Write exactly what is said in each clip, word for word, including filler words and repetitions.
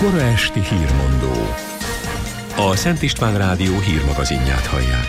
Kora esti hírmondó. A Szent István Rádió hírmagazinját hallják.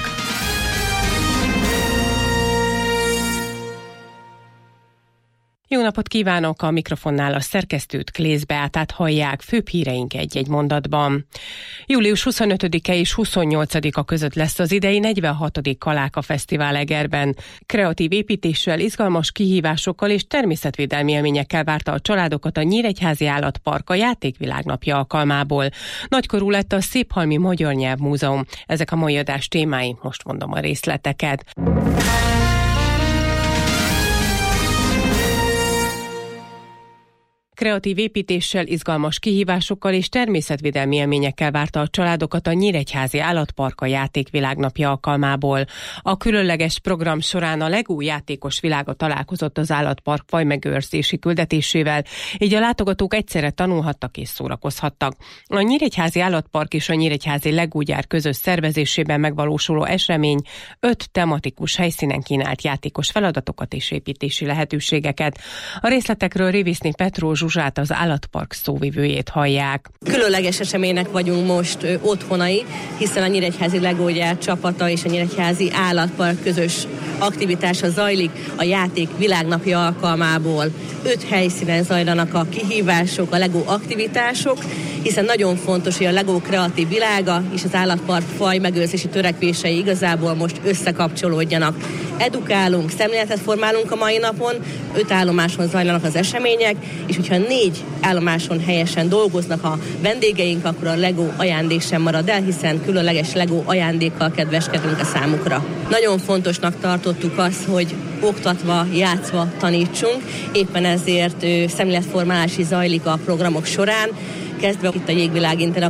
Jó napot kívánok, a mikrofonnál a szerkesztőt, Klész Beátát hallják, főbb híreink egy-egy mondatban. július huszonötödike és huszonnyolcadika között lesz az idei negyvenhatodik Kaláka Fesztivál Egerben. Kreatív építéssel, izgalmas kihívásokkal és természetvédelmi élményekkel várta a családokat a Nyíregyházi Állatpark a Játékvilágnapja alkalmából. Nagykorú lett a Széphalmi Magyar Nyelvmúzeum. Ezek a mai adás témái, most mondom a részleteket. Kreatív építéssel, izgalmas kihívásokkal és természetvédelmi élményekkel várta a családokat a Nyíregyházi Állatpark a Játékvilágnapja alkalmából. A különleges program során a LEGO játékos világa találkozott az állatpark fajmegőrzési küldetésével, így a látogatók egyszerre tanulhattak és szórakozhattak. A Nyíregyházi Állatpark és a Nyíregyházi LEGO gyár közös szervezésében megvalósuló esemény öt tematikus helyszínen kínált játékos feladatokat és építési lehetőségeket. A részletekről Révészné Petró Zsuzsát, az állatpark szóvivőjét hallják. Különleges eseménynek vagyunk most ö, otthonai, hiszen a Nyíregyházi LEGO gyár csapata és a Nyíregyházi Állatpark közös aktivitása zajlik a Játék Világnapja alkalmából. Öt helyszínen zajlanak a kihívások, a LEGO aktivitások, hiszen nagyon fontos, hogy a LEGO kreatív világa és az állatpark fajmegőrzési törekvései igazából most összekapcsolódjanak. Edukálunk, szemléletet formálunk a mai napon, öt állomáson zajlanak az események, és hogyha négy állomáson helyesen dolgoznak a vendégeink, akkor a LEGO ajándék sem marad el, hiszen különleges LEGO ajándékkal kedveskedünk a számukra. Nagyon fontosnak tartottuk azt, hogy oktatva, játszva tanítsunk, éppen ezért szemléletformálási zajlik a programok során, kezdve itt a Jégvilág